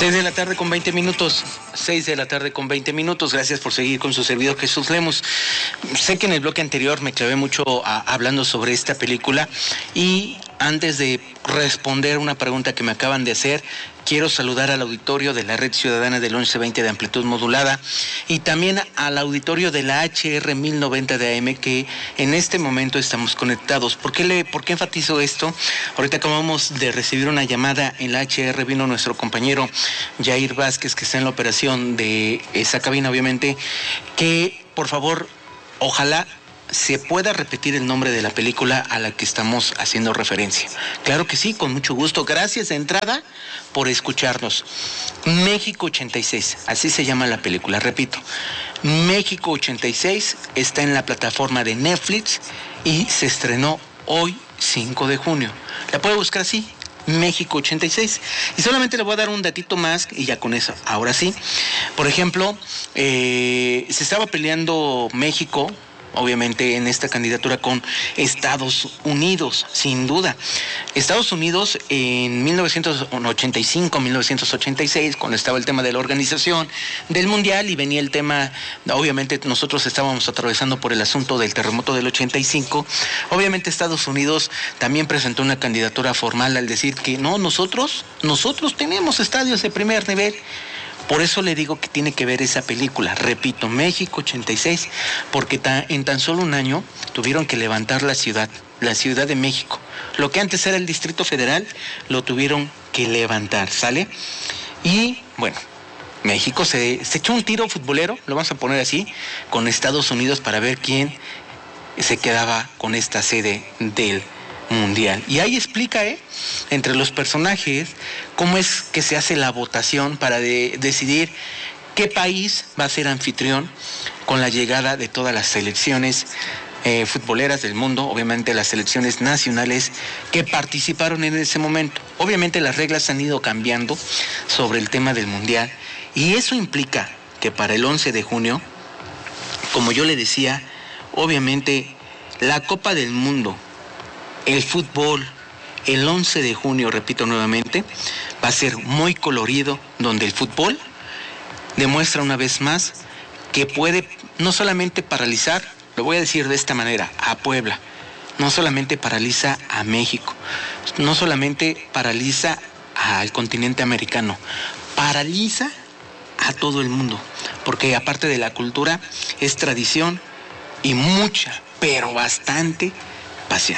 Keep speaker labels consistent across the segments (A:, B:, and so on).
A: 6 de la tarde con 20 minutos. 6 de la tarde con 20 minutos. Gracias por seguir con su servidor Jesús Lemus. Sé que en el bloque anterior me clavé mucho hablando sobre esta película y antes de responder una pregunta que me acaban de hacer, quiero saludar al auditorio de la Red Ciudadana del 1120 de amplitud modulada y también al auditorio de la HR 1090 de AM que en este momento estamos conectados. ¿Por qué enfatizo esto? Ahorita acabamos de recibir una llamada en la HR, vino nuestro compañero Jair Vázquez, que está en la operación de esa cabina, obviamente, que por favor, ojalá se pueda repetir el nombre de la película a la que estamos haciendo referencia. Claro que sí, con mucho gusto. Gracias de entrada por escucharnos. México 86, así se llama la película. Repito, México 86 está en la plataforma de Netflix y se estrenó hoy, 5 de junio. La puede buscar así, México 86. Y solamente le voy a dar un datito más y ya con eso, ahora sí. Por ejemplo, se estaba peleando México, obviamente, en esta candidatura con Estados Unidos, sin duda. Estados Unidos en 1985, 1986, cuando estaba el tema de la organización del Mundial y venía el tema, obviamente nosotros estábamos atravesando por el asunto del terremoto del 85, obviamente Estados Unidos también presentó una candidatura formal al decir que no, nosotros tenemos estadios de primer nivel. Por eso le digo que tiene que ver esa película, repito, México 86, porque en tan solo un año tuvieron que levantar la Ciudad de México. Lo que antes era el Distrito Federal, lo tuvieron que levantar, ¿sale? Y bueno, México se echó un tiro futbolero, lo vamos a poner así, con Estados Unidos para ver quién se quedaba con esta sede del Mundial. Y ahí explica, entre los personajes, cómo es que se hace la votación para decidir qué país va a ser anfitrión con la llegada de todas las selecciones futboleras del mundo, obviamente las selecciones nacionales que participaron en ese momento. Obviamente las reglas han ido cambiando sobre el tema del Mundial y eso implica que para el 11 de junio, como yo le decía, obviamente la Copa del Mundo, el fútbol, el 11 de junio, repito nuevamente, va a ser muy colorido, donde el fútbol demuestra una vez más que puede no solamente paralizar, lo voy a decir de esta manera, a Puebla, no solamente paraliza a México, no solamente paraliza al continente americano, paraliza a todo el mundo, porque aparte de la cultura es tradición y mucha, pero bastante pasión.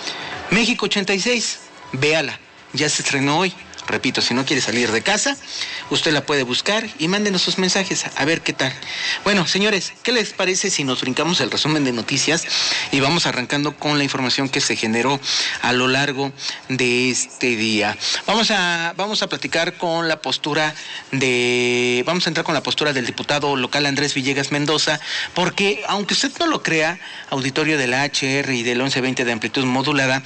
A: México 86, véala, ya se estrenó hoy. Repito, si no quiere salir de casa, usted la puede buscar y mándenos sus mensajes a ver qué tal. Bueno, señores, ¿qué les parece si nos brincamos el resumen de noticias y vamos arrancando con la información que se generó a lo largo de este día? Vamos a platicar con la postura vamos a entrar con la postura del diputado local Andrés Villegas Mendoza, porque aunque usted no lo crea, auditorio de la HR y del 1120 de amplitud modulada,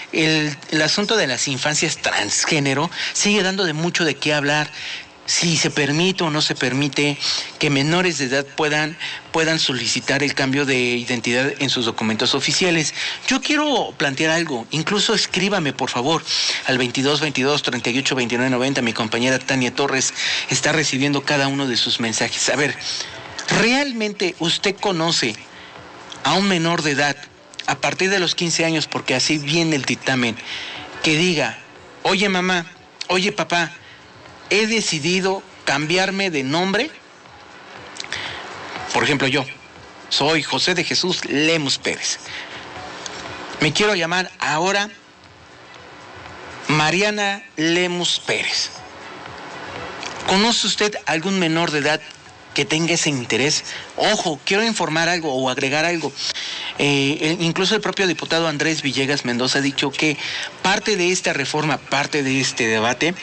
A: el asunto de las infancias transgénero sigue dando de mucho de qué hablar. Si se permite o no se permite que menores de edad puedan solicitar el cambio de identidad en sus documentos oficiales. Yo quiero plantear algo, incluso escríbame por favor al 2222 38 29 90. Mi compañera Tania Torres está recibiendo cada uno de sus mensajes. A ver, ¿realmente usted conoce a un menor de edad a partir de los 15 años, porque así viene el dictamen, que diga: oye mamá, oye papá, he decidido cambiarme de nombre? Por ejemplo, yo soy José de Jesús Lemus Pérez. Me quiero llamar ahora Mariana Lemus Pérez. ¿Conoce usted algún menor de edad que tenga ese interés? Ojo, quiero informar algo o agregar algo. Incluso el propio diputado Andrés Villegas Mendoza ha dicho que parte de esta reforma, parte de este debate,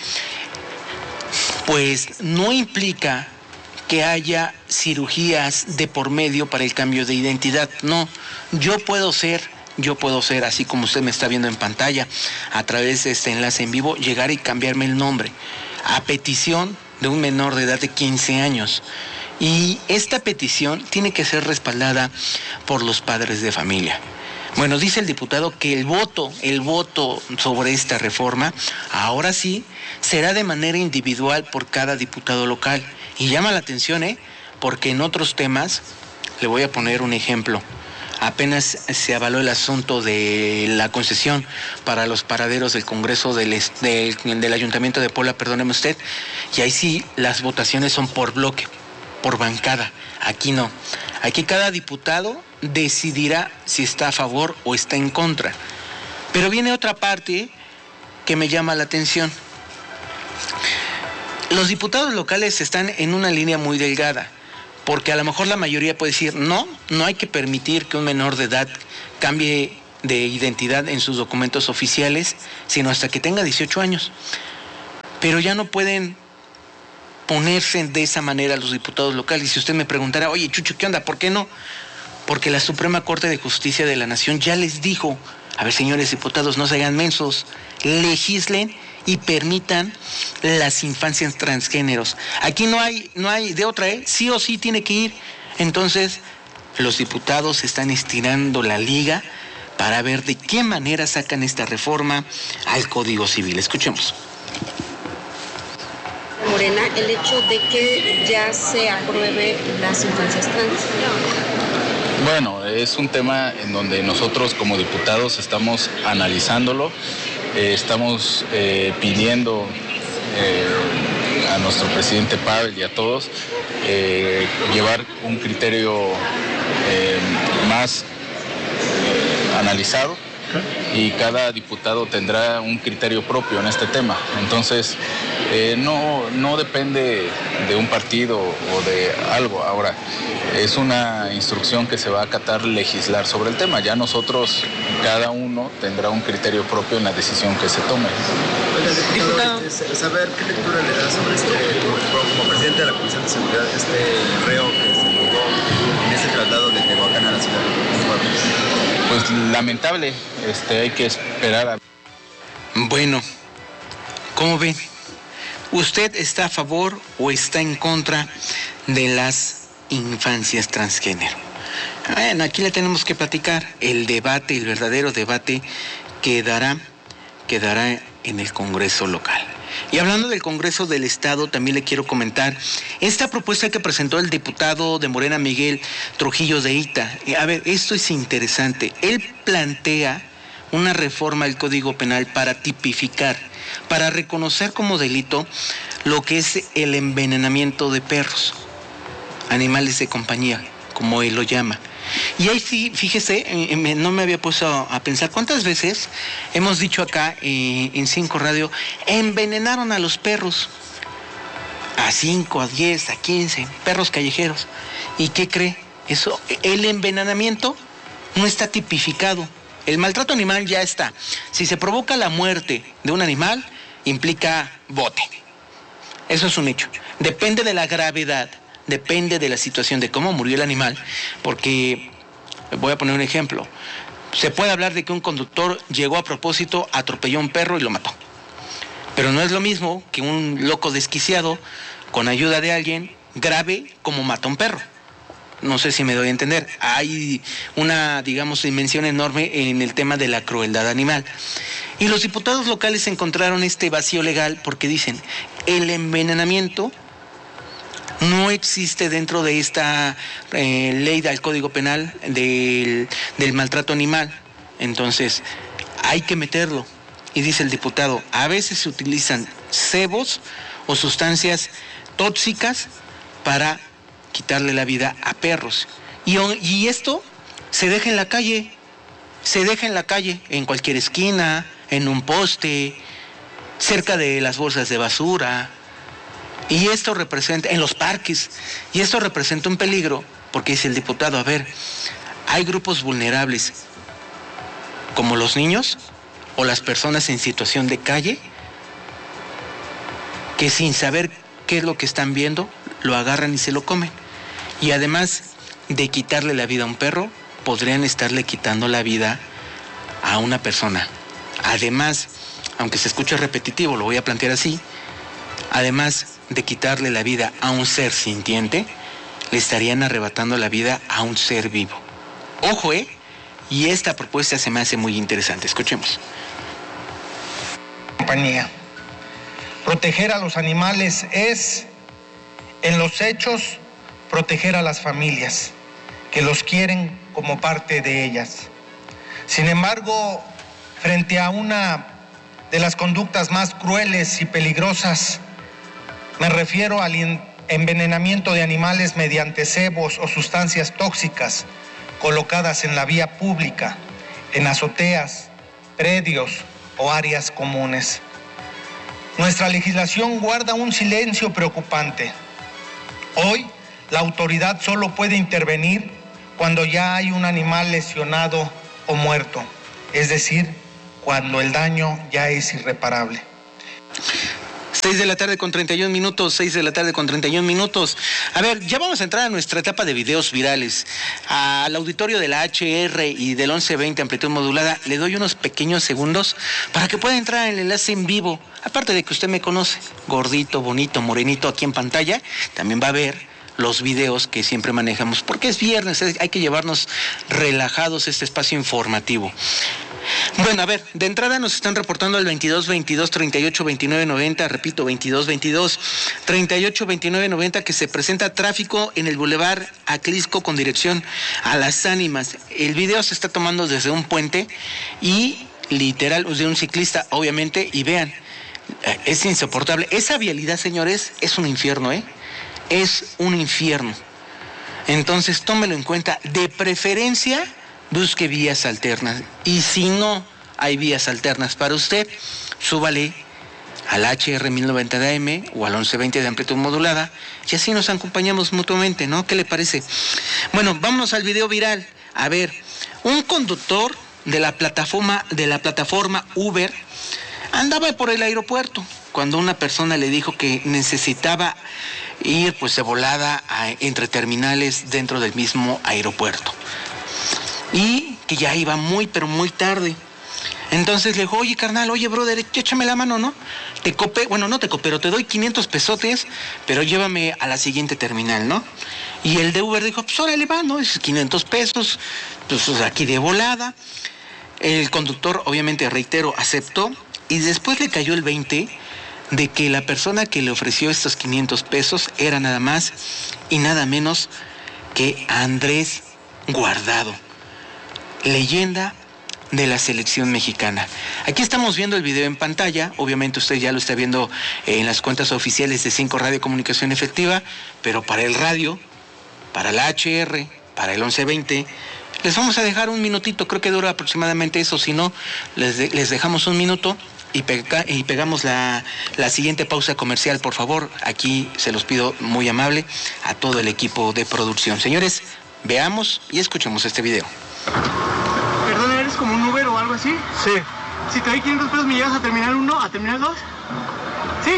A: pues no implica que haya cirugías de por medio para el cambio de identidad. No, yo puedo ser, así como usted me está viendo en pantalla, a través de este enlace en vivo, llegar y cambiarme el nombre a petición de un menor de edad de 15 años. Y esta petición tiene que ser respaldada por los padres de familia. Bueno, dice el diputado que el voto sobre esta reforma, ahora sí, será de manera individual por cada diputado local. Y llama la atención, porque en otros temas, le voy a poner un ejemplo. Apenas se avaló el asunto de la concesión para los paraderos del Congreso del Ayuntamiento de Puebla, perdóneme usted, y ahí sí las votaciones son por bloque, por bancada. Aquí no. Aquí cada diputado decidirá si está a favor o está en contra. Pero viene otra parte que me llama la atención. Los diputados locales están en una línea muy delgada, porque a lo mejor la mayoría puede decir, no hay que permitir que un menor de edad cambie de identidad en sus documentos oficiales, sino hasta que tenga 18 años. Pero ya no pueden ponerse de esa manera los diputados locales. Y si usted me preguntara, oye, Chucho, ¿qué onda? ¿Por qué no? Porque la Suprema Corte de Justicia de la Nación ya les dijo, a ver, señores diputados, no se hagan mensos, legislen y permitan las infancias transgéneros. Aquí no hay de otra, sí o sí tiene que ir. Entonces, los diputados están estirando la liga para ver de qué manera sacan esta reforma al Código Civil. Escuchemos.
B: Morena, el hecho de que ya se apruebe las infancias trans.
C: Bueno, es un tema en donde nosotros como diputados estamos analizándolo, estamos pidiendo a nuestro presidente Pavel y a todos llevar un criterio más analizado, y cada diputado tendrá un criterio propio en este tema. Entonces, no depende de un partido o de algo. Ahora, es una instrucción que se va a acatar legislar sobre el tema. Ya nosotros, cada uno tendrá un criterio propio en la decisión que se tome.
D: Diputado, saber qué lectura le da sobre como presidente de la Comisión de Seguridad, reo que se jugó en ese traslado de Tehuacán a la ciudad de Puebla.
C: Pues lamentable, hay que esperar a...
A: Bueno, ¿cómo ven? ¿Usted está a favor o está en contra de las infancias transgénero? Bueno, aquí le tenemos que platicar. El debate, el verdadero debate quedará en el Congreso local. Y hablando del Congreso del Estado, también le quiero comentar esta propuesta que presentó el diputado de Morena, Miguel Trujillo de Ita. A ver, esto es interesante. Él plantea una reforma al Código Penal para tipificar, para reconocer como delito lo que es el envenenamiento de perros, animales de compañía, como él lo llama. Y ahí sí, fíjese, no me había puesto a pensar cuántas veces hemos dicho acá en 5 Radio, envenenaron a los perros, a 5, a 10, a 15, perros callejeros. ¿Y qué cree? Eso, el envenenamiento no está tipificado. El maltrato animal ya está. Si se provoca la muerte de un animal, implica bote. Eso es un hecho. Depende de la gravedad. Depende de la situación, de cómo murió el animal, porque, voy a poner un ejemplo, se puede hablar de que un conductor llegó a propósito, atropelló a un perro y lo mató, pero no es lo mismo que un loco desquiciado, con ayuda de alguien, grave como mata a un perro. No sé si me doy a entender. Hay una, dimensión enorme en el tema de la crueldad animal. Y los diputados locales encontraron este vacío legal porque dicen, el envenenamiento no existe dentro de esta ley del Código Penal del maltrato animal. Entonces, hay que meterlo. Y dice el diputado, a veces se utilizan cebos o sustancias tóxicas para quitarle la vida a perros. Y esto se deja en la calle, en cualquier esquina, en un poste, cerca de las bolsas de basura. Y esto representa, en los parques, y esto representa un peligro, porque dice el diputado, a ver, hay grupos vulnerables, como los niños o las personas en situación de calle, que sin saber qué es lo que están viendo, lo agarran y se lo comen. Y además de quitarle la vida a un perro, podrían estarle quitando la vida a una persona. Además, aunque se escuche repetitivo, lo voy a plantear así, además de quitarle la vida a un ser sintiente, le estarían arrebatando la vida a un ser vivo. Ojo, y esta propuesta se me hace muy interesante. Escuchemos.
E: Compañía. Proteger a los animales es, en los hechos, proteger a las familias que los quieren como parte de ellas. Sin embargo, frente a una de las conductas más crueles y peligrosas, me refiero al envenenamiento de animales mediante cebos o sustancias tóxicas colocadas en la vía pública, en azoteas, predios o áreas comunes. Nuestra legislación guarda un silencio preocupante. Hoy, la autoridad solo puede intervenir cuando ya hay un animal lesionado o muerto, es decir, cuando el daño ya es irreparable.
A: 6 de la tarde con 31 minutos, 6 de la tarde con 31 minutos. A ver, ya vamos a entrar a nuestra etapa de videos virales. Al auditorio de la HR y del 1120 amplitud modulada, le doy unos pequeños segundos para que pueda entrar en el enlace en vivo. Aparte de que usted me conoce, gordito, bonito, morenito aquí en pantalla, también va a ver los videos que siempre manejamos, porque es viernes, hay que llevarnos relajados este espacio informativo. Bueno, a ver, de entrada nos están reportando al 22 22 38 29 90, repito, 22 22 38 29 90, que se presenta tráfico en el Boulevard Aclisco con dirección a Las Ánimas. El video se está tomando desde un puente y literal, de un ciclista, obviamente, y vean, es insoportable. Esa vialidad, señores, es un infierno, es un infierno. Entonces, tómelo en cuenta, de preferencia busque vías alternas, y si no hay vías alternas para usted, súbale al HR 1090 de AM o al 1120 de amplitud modulada, y así nos acompañamos mutuamente, ¿no? ¿Qué le parece? Bueno, vámonos al video viral. A ver, un conductor de la plataforma Uber andaba por el aeropuerto cuando una persona le dijo que necesitaba ir pues de volada entre terminales dentro del mismo aeropuerto, y que ya iba muy, pero muy tarde. Entonces le dijo, oye, carnal, oye, brother, échame la mano, ¿no? Te copé, bueno, no te coopero, te doy 500 pesotes, pero llévame a la siguiente terminal, ¿no? Y el de Uber dijo, pues órale, va, ¿no? Esos 500 pesos, pues aquí de volada. El conductor, obviamente, reitero, aceptó, y después le cayó el 20 de que la persona que le ofreció estos 500 pesos era nada más y nada menos que Andrés Guardado, leyenda de la selección mexicana. Aquí estamos viendo el video en pantalla, obviamente usted ya lo está viendo en las cuentas oficiales de 5 Radio Comunicación Efectiva, pero para el radio, para la HR, para el 1120, les vamos a dejar un minutito, creo que dura aproximadamente eso, si no, les dejamos un minuto y pegamos la siguiente pausa comercial, por favor. Aquí se los pido muy amable a todo el equipo de producción. Señores, veamos y escuchemos este video.
F: Perdón, ¿eres como un Uber o algo así?
E: Sí.
F: Si te doy 500 pesos, ¿me llevas a terminal 1, a terminal 2? ¿Sí?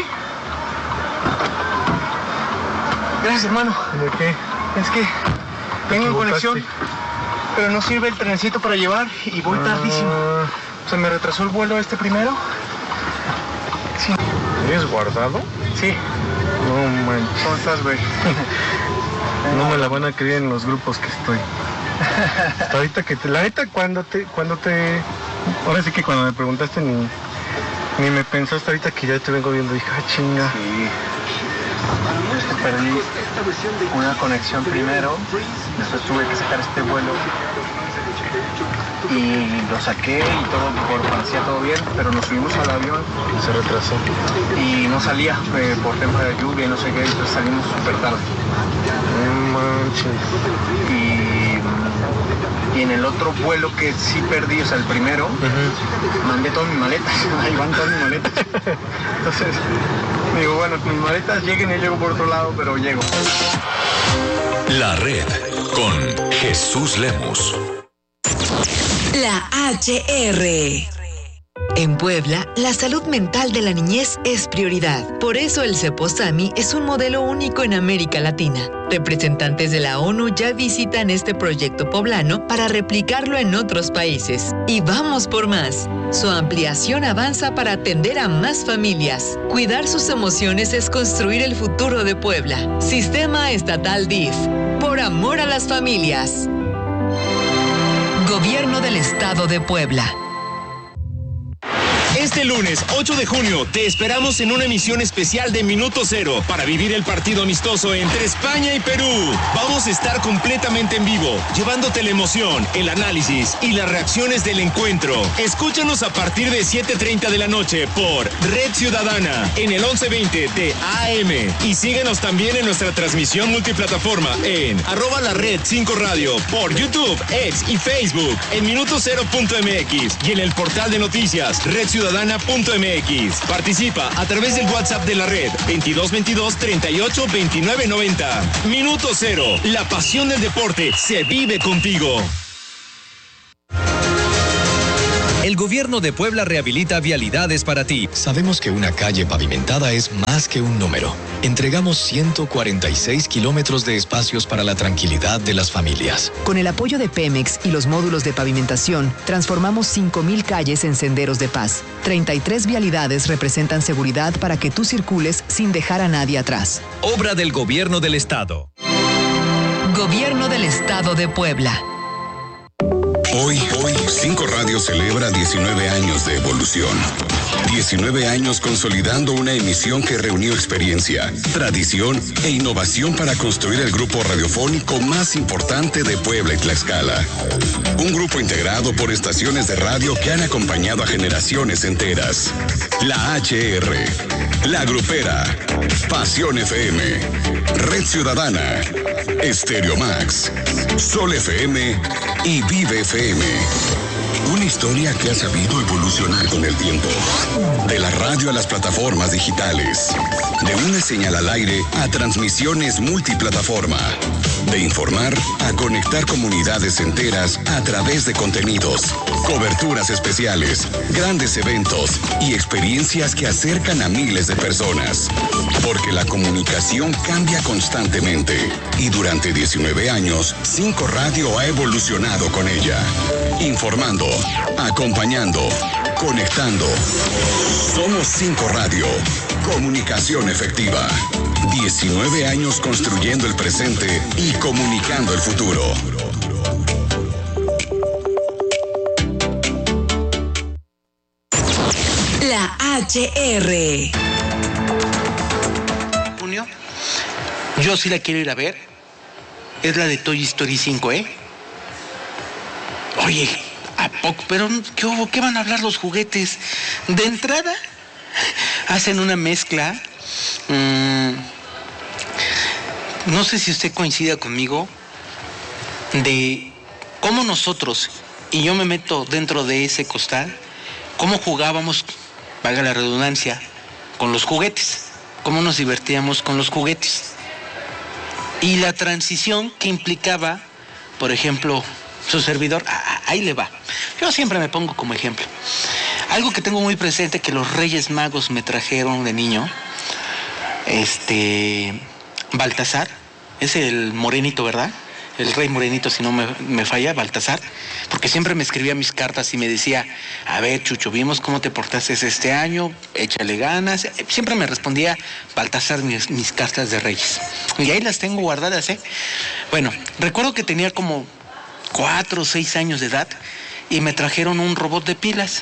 F: Gracias, hermano.
E: ¿De qué?
F: Es que tengo en conexión, pero no sirve el trenecito para llevar y voy tardísimo. Se me retrasó el vuelo primero. Sí.
E: ¿Eres Guardado?
F: Sí.
E: No manches.
F: ¿Cómo estás, güey?
E: No me la van a creer en los grupos que estoy. Ahorita la neta, cuando ahora sí que cuando me preguntaste ni me pensaste, ahorita que ya te vengo viendo, dije, chinga.
F: Sí. Perdí una conexión primero, después tuve que sacar este vuelo y lo saqué y todo, parecía todo bien, pero nos subimos al avión.
E: Se retrasó.
F: Y no salía por tema de lluvia y no sé qué, entonces salimos súper tarde.
E: No manches.
F: Y en el otro vuelo que sí perdí, o sea, el primero, mandé todas mis maletas, ahí van todas mis maletas. Entonces, digo, bueno, mis maletas lleguen y llego por otro lado, pero llego.
G: La Red con Jesús Lemos.
H: La HR. En Puebla, la salud mental de la niñez es prioridad. Por eso el Ceposami es un modelo único en América Latina. Representantes de la ONU ya visitan este proyecto poblano para replicarlo en otros países. Y vamos por más. Su ampliación avanza para atender a más familias. Cuidar sus emociones es construir el futuro de Puebla. Sistema Estatal DIF. Por amor a las familias. Gobierno del Estado de Puebla.
I: Este lunes 8 de junio te esperamos en una emisión especial de Minuto Cero para vivir el partido amistoso entre España y Perú. Vamos a estar completamente en vivo, llevándote la emoción, el análisis y las reacciones del encuentro. Escúchanos a partir de 7:30 de la noche por Red Ciudadana en el 1120 de AM. Y síguenos también en nuestra transmisión multiplataforma en @lared5radio por YouTube, X y Facebook en minutocero.mx y en el portal de noticias redciudadana.mx. Participa a través del WhatsApp de la red 2222 38 29 90. Minuto Cero, la pasión del deporte se vive contigo.
J: El gobierno de Puebla rehabilita vialidades para ti. Sabemos que una calle pavimentada es más que un número. Entregamos 146 kilómetros de espacios para la tranquilidad de las familias.
K: Con el apoyo de Pemex y los módulos de pavimentación, transformamos 5,000 calles en senderos de paz. 33 vialidades representan seguridad para que tú circules sin dejar a nadie atrás.
J: Obra del Gobierno del Estado.
H: Gobierno del Estado de Puebla.
L: Hoy, 5 Radio celebra 19 años de evolución. 19 años consolidando una emisión que reunió experiencia, tradición e innovación para construir el grupo radiofónico más importante de Puebla y Tlaxcala. Un grupo integrado por estaciones de radio que han acompañado a generaciones enteras. La HR, La Grupera, Pasión FM, Red Ciudadana, Estéreo Max, Sol FM y Vive FM. Una historia que ha sabido evolucionar con el tiempo. De la radio a las plataformas digitales. De una señal al aire a transmisiones multiplataforma. De informar a conectar comunidades enteras a través de contenidos, coberturas especiales, grandes eventos y experiencias que acercan a miles de personas. Porque la comunicación cambia constantemente y durante 19 años, 5 Radio ha evolucionado con ella. Informando, acompañando, conectando. Somos 5 Radio. Comunicación efectiva. 19 años construyendo el presente y comunicando el futuro.
H: La HR.
A: Junio, yo sí la quiero ir a ver. Es la de Toy Story 5, ¿eh? Oye, ¿a poco? Pero, ¿qué hubo? ¿Qué van a hablar los juguetes? De entrada, hacen una mezcla. No sé si usted coincida conmigo de cómo nosotros, y yo me meto dentro de ese costal, cómo jugábamos, valga la redundancia, con los juguetes, cómo nos divertíamos con los juguetes. Y la transición que implicaba, por ejemplo, su servidor, ahí le va. Yo siempre me pongo como ejemplo. Algo que tengo muy presente que los Reyes Magos me trajeron de niño, Baltasar, es el morenito, ¿verdad? El rey morenito, si no me falla, Baltasar, porque siempre me escribía mis cartas y me decía, a ver, Chucho, vimos cómo te portaste este año, échale ganas. Siempre me respondía Baltasar mis cartas de Reyes. Y ahí las tengo guardadas, ¿eh? Bueno, recuerdo que tenía como 4 o 6 años de edad y me trajeron un robot de pilas.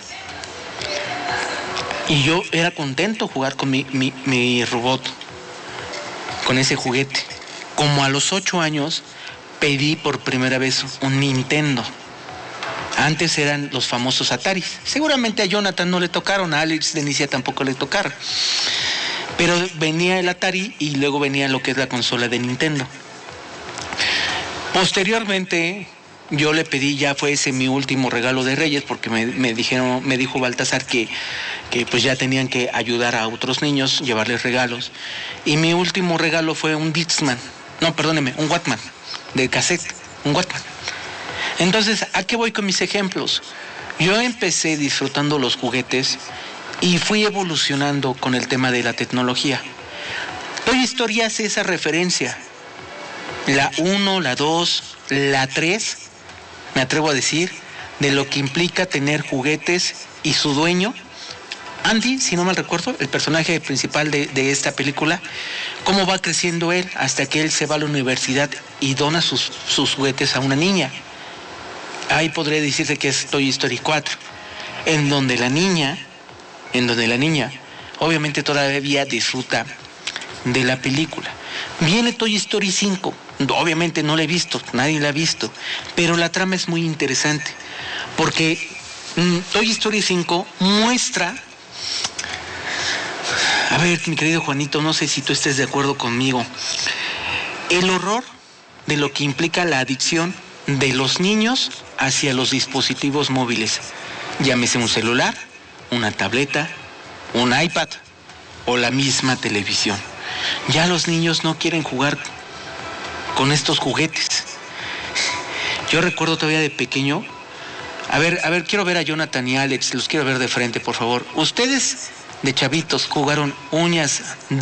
A: Y yo era contento jugar con mi robot, con ese juguete. Como a los 8 años pedí por primera vez un Nintendo. Antes eran los famosos Ataris. Seguramente a Jonathan no le tocaron, a Alex Denicia tampoco le tocaron. Pero venía el Atari y luego venía lo que es la consola de Nintendo. Posteriormente, yo le pedí, ya fue ese mi último regalo de Reyes, porque me dijo Baltasar que pues ya tenían que ayudar a otros niños, llevarles regalos. Y mi último regalo fue un Dixman. No, perdóneme, un Walkman de cassette, un Walkman. Entonces, ¿a qué voy con mis ejemplos? Yo empecé disfrutando los juguetes y fui evolucionando con el tema de la tecnología. Toy Story hace esa referencia. La 1, la 2, la 3, me atrevo a decir, de lo que implica tener juguetes y su dueño, Andy, si no mal recuerdo, el personaje principal de esta película, cómo va creciendo él hasta que él se va a la universidad y dona sus juguetes a una niña. ahí podría decirse que es Toy Story 4, en donde la niña, obviamente todavía disfruta de la película. Viene Toy Story 5, obviamente no la he visto, nadie la ha visto, pero la trama es muy interesante, porque Toy Story 5 muestra, a ver, mi querido Juanito, no sé si tú estés de acuerdo conmigo, el horror de lo que implica la adicción de los niños hacia los dispositivos móviles, llámese un celular, una tableta, un iPad o la misma televisión. Ya los niños no quieren jugar con estos juguetes. Yo recuerdo todavía de pequeño, a ver, quiero ver a Jonathan y Alex, los quiero ver de frente, por favor. ¿Ustedes de chavitos jugaron uñas de